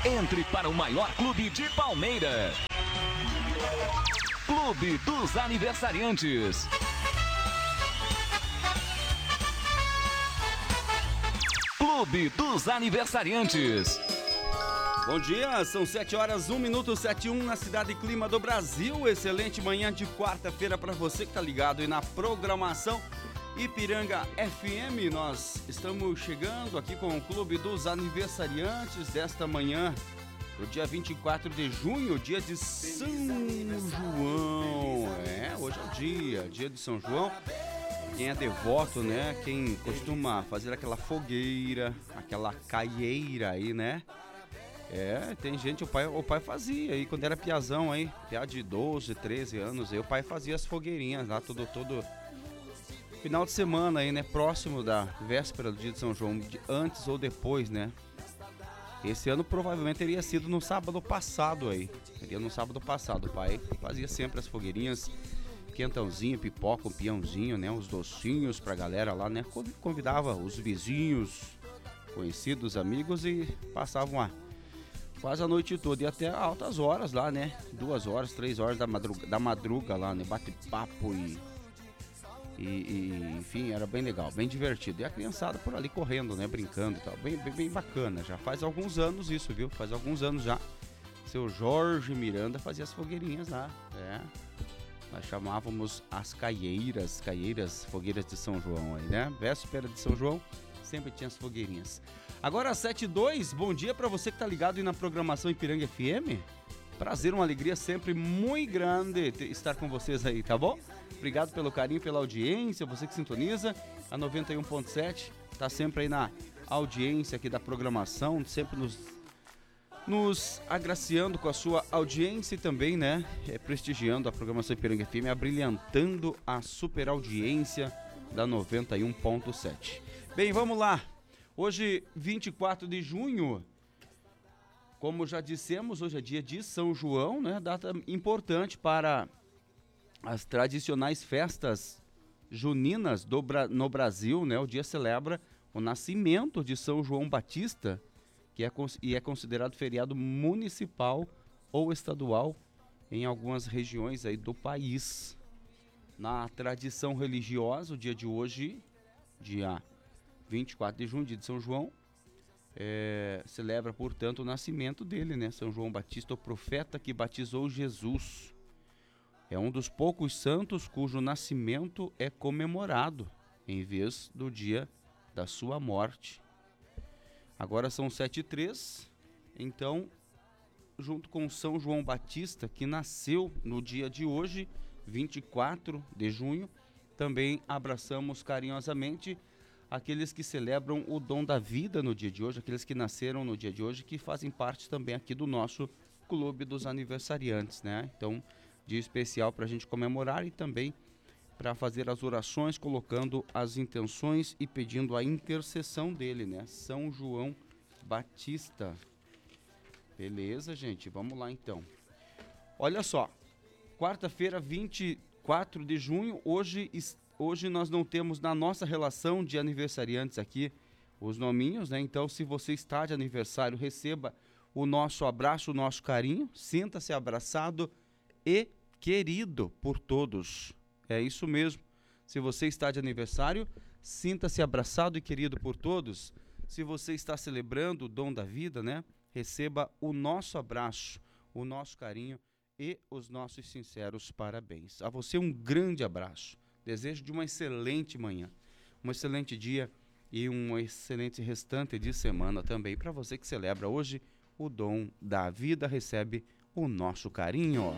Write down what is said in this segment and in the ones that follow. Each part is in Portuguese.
Entre para o maior clube de Palmeiras. Clube dos Aniversariantes. Clube dos Aniversariantes. Bom dia, são 7 horas, 1 minuto, 7:01 na cidade clima do Brasil. Excelente manhã de quarta-feira para você que tá ligado aí na programação Ipiranga FM. Nós estamos chegando aqui com o Clube dos Aniversariantes desta manhã, no dia 24 de junho, dia de São João. Hoje é o dia de São João. Quem é devoto, né? Quem costuma fazer aquela fogueira, aquela caieira aí, né? Tem gente, o pai fazia aí, quando era piazão aí, piá de 12, 13 anos, aí o pai fazia as fogueirinhas lá todo final de semana aí, né, próximo da véspera do dia de São João, antes ou depois, né. Esse ano provavelmente teria sido no sábado passado aí, o pai fazia sempre as fogueirinhas, quentãozinho, pipoca, um peãozinho, né, os docinhos pra galera lá, né, convidava os vizinhos, conhecidos, amigos e passavam quase a noite toda e até altas horas lá, né? 2 horas, 3 horas da madruga lá, né? Bate-papo e enfim, era bem legal, bem divertido. E a criançada por ali correndo, né? Brincando e tal. Bem bacana. Já faz alguns anos isso, viu? Faz alguns anos já. Seu Jorge Miranda fazia as fogueirinhas lá. Nós chamávamos as caieiras, fogueiras de São João aí, né? Véspera de São João, sempre tinha as fogueirinhas. Agora 7:02, bom dia para você que tá ligado aí na programação Ipiranga FM. Prazer, uma alegria sempre muito grande estar com vocês aí, tá bom? Obrigado pelo carinho, pela audiência, você que sintoniza a 91.7, tá sempre aí na audiência aqui da programação, sempre nos agraciando com a sua audiência e também, né, prestigiando a programação Ipiranga FM, abrilhantando a super audiência da 91.7. Bem, vamos lá. Hoje, 24 de junho, como já dissemos, hoje é dia de São João, né? Data importante para as tradicionais festas juninas no Brasil, né? O dia celebra o nascimento de São João Batista, que é considerado feriado municipal ou estadual em algumas regiões aí do país. Na tradição religiosa, o dia de hoje, dia 24 de junho, dia de São João, celebra, portanto, o nascimento dele, né? São João Batista, o profeta que batizou Jesus. É um dos poucos santos cujo nascimento é comemorado, em vez do dia da sua morte. Agora são 7:03, então, junto com São João Batista, que nasceu no dia de hoje, 24 de junho, também abraçamos carinhosamente aqueles que celebram o dom da vida no dia de hoje, aqueles que nasceram no dia de hoje, que fazem parte também aqui do nosso Clube dos Aniversariantes, né? Então, dia especial para a gente comemorar e também para fazer as orações, colocando as intenções e pedindo a intercessão dele, né? São João Batista. Beleza, gente? Vamos lá, então. Olha só, quarta-feira, 24 de junho, Hoje nós não temos na nossa relação de aniversariantes aqui os nominhos, né? Então, se você está de aniversário, receba o nosso abraço, o nosso carinho, sinta-se abraçado e querido por todos. É isso mesmo. Se você está de aniversário, sinta-se abraçado e querido por todos. Se você está celebrando o dom da vida, né? Receba o nosso abraço, o nosso carinho e os nossos sinceros parabéns. A você um grande abraço. Desejo de uma excelente manhã, um excelente dia e um excelente restante de semana também. Para você que celebra hoje o dom da vida, recebe o nosso carinho.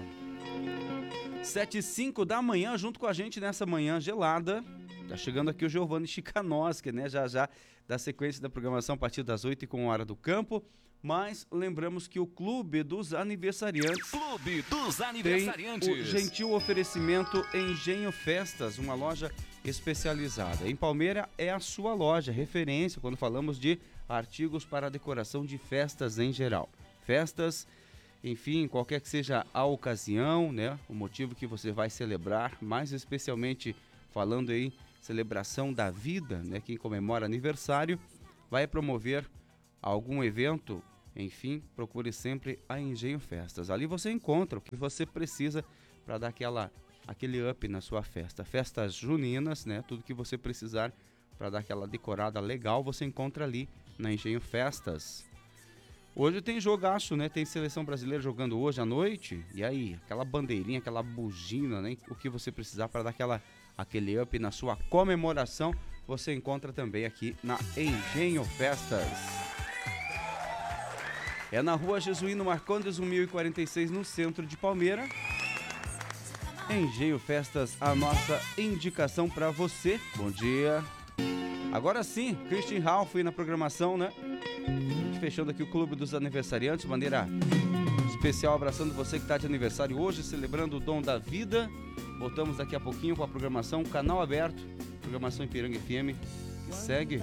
7:05 da manhã, junto com a gente nessa manhã gelada. Tá chegando aqui o Giovanni Chikanoski, né? Já da sequência da programação a partir das 8h com Hora do Campo. Mas lembramos que o Clube dos Aniversariantes tem o gentil oferecimento Engenho Festas, uma loja especializada. Em Palmeira é a sua loja, referência quando falamos de artigos para decoração de festas em geral. Festas, enfim, qualquer que seja a ocasião, né? O motivo que você vai celebrar, mais especialmente falando aí, celebração da vida, né? Quem comemora aniversário vai promover algum evento Enfim, procure sempre a Engenho Festas. Ali você encontra o que você precisa para dar aquele up na sua festa. Festas juninas, né? Tudo que você precisar para dar aquela decorada legal, você encontra ali na Engenho Festas. Hoje tem jogaço, né? Tem seleção brasileira jogando hoje à noite. E aí, aquela bandeirinha, aquela bugina, né? O que você precisar para dar aquele up na sua comemoração, você encontra também aqui na Engenho Festas. É na Rua Jesuíno Marcondes, 1046, no centro de Palmeira. Engenho Festas, a nossa indicação para você. Bom dia. Agora sim, Christian Ralph na programação, né? Fechando aqui o Clube dos Aniversariantes, maneira especial, abraçando você que está de aniversário hoje, celebrando o dom da vida. Voltamos daqui a pouquinho com a programação, canal aberto, programação Ipiranga FM, que segue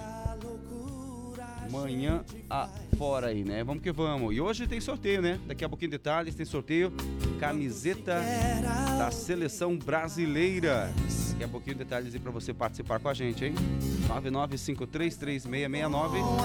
manhã afora aí, né? Vamos que vamos. E hoje tem sorteio, né? Daqui a pouquinho detalhes, tem sorteio, camiseta da Seleção Brasileira. Daqui a pouquinho detalhes aí pra você participar com a gente, hein? 99533669